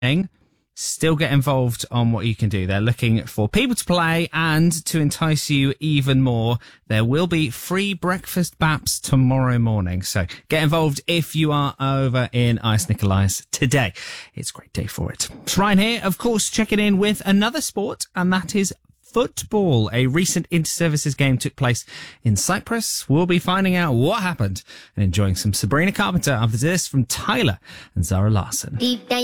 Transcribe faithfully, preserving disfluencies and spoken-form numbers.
Still get involved on what you can do. They're looking for people to play, and to entice you even more, there will be free breakfast baps tomorrow morning. So get involved if you are over in Ice Nicolais today. It's a great day for it. It's Ryan here, of course, checking in with another sport, and that is football. A recent inter-services game took place in Cyprus. We'll be finding out what happened and enjoying some Sabrina Carpenter after this from Tyler and Zara Larson.